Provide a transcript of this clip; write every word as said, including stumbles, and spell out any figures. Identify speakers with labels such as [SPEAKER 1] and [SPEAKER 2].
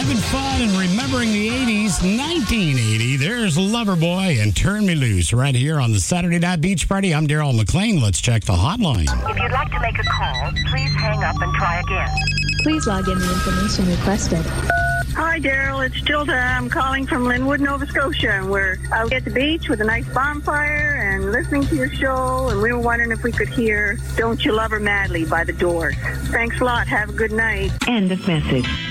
[SPEAKER 1] having fun and remembering the eighties, nineteen eighty. There's Loverboy and Turn Me Loose right here on the Saturday Night Beach Party. I'm Daryl McLean. Let's check the hotline.
[SPEAKER 2] If you'd like to make a call, please hang up and try again.
[SPEAKER 3] Please log in the information requested.
[SPEAKER 4] Hi, Daryl. It's Gilda. I'm calling from Linwood, Nova Scotia, and we're out at the beach with a nice bonfire and listening to your show, and we were wondering if we could hear Don't You Love Her Madly by The Doors. Thanks a lot. Have a good night.
[SPEAKER 2] End of message.